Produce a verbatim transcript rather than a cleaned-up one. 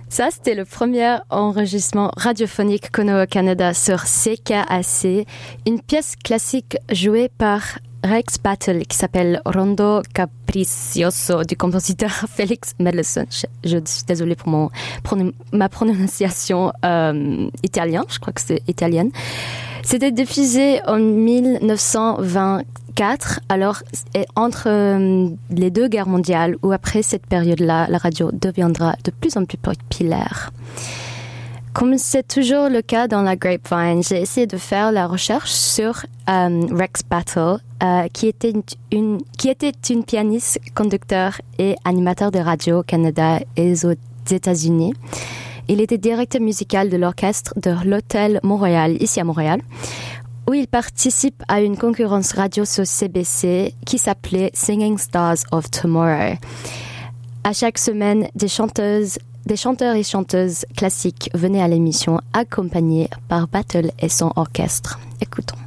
Ça, c'était le premier enregistrement radiophonique qu'on a au Canada sur C K A C, une pièce classique jouée par Rex Battle qui s'appelle Rondo Capriccioso du compositeur Félix Mendelssohn. Je, je suis désolée pour mon, ma prononciation euh, italienne, je crois que c'est italienne. C'était diffusé en dix-neuf cent vingt-quatre, alors entre euh, les deux guerres mondiales, où après cette période-là, la radio deviendra de plus en plus populaire. Comme c'est toujours le cas dans la Grapevine, j'ai essayé de faire la recherche sur euh, Rex Battle, euh, qui était une, qui était une pianiste, conducteur et animateur de radio au Canada et aux États-Unis. Il était directeur musical de l'orchestre de l'Hôtel Mont-Royal, ici à Montréal, où il participe à une concurrence radio sur C B C qui s'appelait Singing Stars of Tomorrow. À chaque semaine, des chanteuses, des chanteurs et chanteuses classiques venaient à l'émission, accompagnés par Battle et son orchestre. Écoutons.